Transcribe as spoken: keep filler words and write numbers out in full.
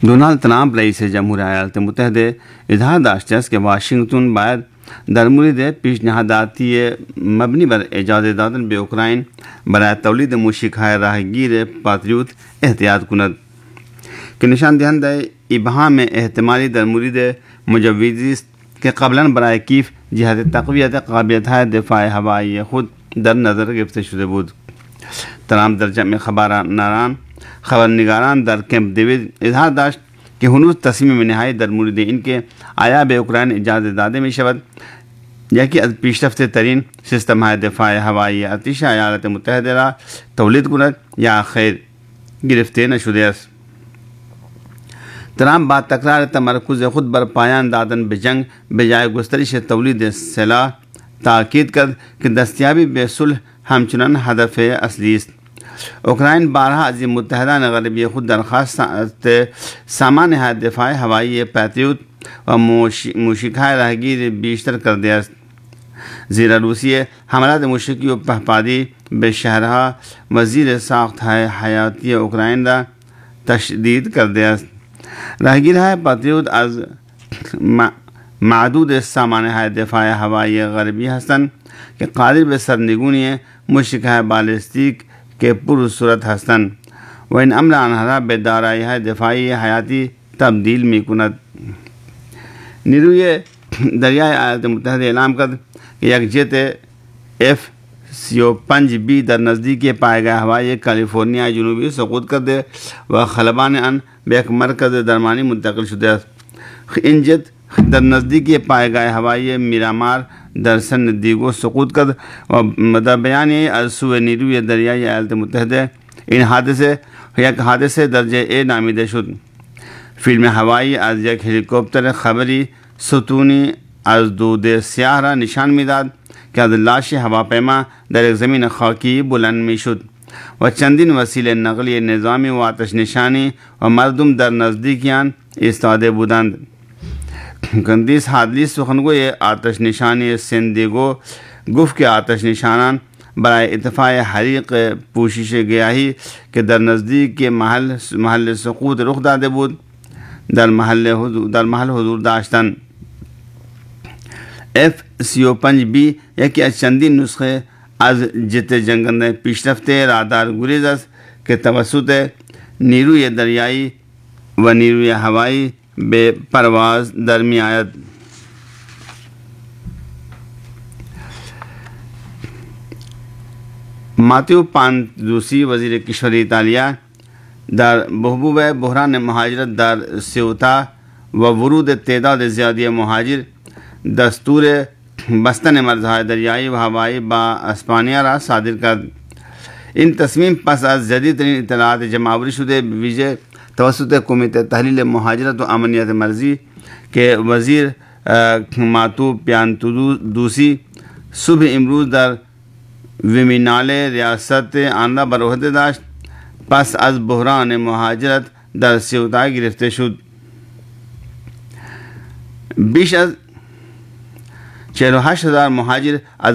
Donald Trump rice जमहूरिया Eilat मुत्तहदा इजहार दाश्त कि Washington बायद दर मुरीद पेशनहादाती मबनी बर इजाज़त दादन बे यूक्रेन बराए तौलीद मूशिकाए राहगीर पात्रियोत एहतियात कुनद के निशान दहंद इबहाम में एहतमाली दर मुरीद मुजव्विज़ के कबलन बराए कीफ जिहाद तक़वियत काबिलियत दिफा हवाई खुद दर नज़र गिरफ्त शुदे बुद तमाम दर्जा में खबर नारान खबर निगारान दर कैंप डेविड इजहार दाश्त कि हनूज तस्मीम में नहाय दर मुरीद इनके आया बे यूक्रेन इजाज़त दादे में शबद या कि पेशरफ्त तरीन सिस्टम है दिफा हवाई अतिशा ऐलात मुत्तहदा तौलीद कुनत या खैर गिरफ्त नशुदस तमाम बात तकरार तमरकुज़ खुद बर पायान दादन बेजंग बजाय गुस्तरिश तौलीद सलाह ताकीद कर कि दस्तियाबी बेसुल्ह हमचुनन हदफ असलीस यूक्रेन बारह अज़ीम मुत्तहदा ने गरबी खुद दरख्वास्त सामान है दिफा हवाई पैत्रियोत व मूशिकाए राहगीर बेशतर कर दिया ज़ीरा रूसी हमलात मुशिकी व पहपादी बेशहरहा वज़ीर साख्त है हयाती यूक्रेन दा तशदीद कर दिया राहगीर है पैत्रियोत अज मादूद सामान है दिफा हवाई गरबी हसन के कादिर बे सरनिगुनी मुशिका बालिस्टिक के पुरसूरत हसन व इन अमल अनहरा बेदारा है दिफाई हयाती तब्दील में कुनत निरुए दरियाए ऐलात मुत्तहदा ऐलान कर यकजत एफ सीओ पंज बी दर नज़दीकी पाए गए हवाई कैलिफोर्निया जनूबी सक़ूत कर दे व खलबान अन बेक मरकज़ दरमानी मुंतकिल शुदे इंजत दर नज़दीकी पाए गए हवाई मिरामार दरसन दीगो सक़ूत कर व मदा बयान अलसु नीरुए दरियाई ऐलात मुत्तहदा इन हादसे एक हादसे दर्जे ए नामिद शुद फिल्म हवाई आज एक हेलीकॉप्टर खबरी सतूनी आज दूध स्याहरा निशान मिदाद क्या लाश हवा पैमा दर एक ज़मीन खाकी बुलंद में शुद व चंदिन वसीले नकली निज़ामी व आतश निशानी व मरदम दर नज़दीकियान इस्ताद बुदंद गंदीस हादली सुखनगो ये आतश निशानी सिंदिगो गुफ के आतश निशानान बराए इतफ़ा हरीक पूशिश गयाही के दर नज़दीक के महल महल सक़ूत रुख दादे बुद दर महल दर महल हुजूर दाश्तन एफ सी ओ पंज बी या कि चंदी नुस्खे आज जित जंगन पेशरफ्ते रादार गुरेजस के तवसुत नीरू ये दरियाई व नीरू ये हवाई बे परवाज दरमियात मात्यू पानदूसी वज़ीर किशोरी इतालिया दर महबूब बहरान महाजरत दर सेवता व वरूद तदाद ज़्यादा महाजिर दस्तूर बस्तन मरज़ा दरियाई व हवाई बा अस्पानिया रा सादिर कर इन तस्मीम पस अज जदीद तरीन इतलात जमावरी शुदे विजय तवसुत कौमियत तहलील महाजरत व अमनियत मर्जी के वज़ीर मातू प्यानतूसी सुबह इमरूज दर विमिनाले रियासत आंदा बरोहदेदाश्त पस अज बहरान महाजरत दर सेवता गिरफ्त शुद बीस अज चौरासी हज़ार महाजिर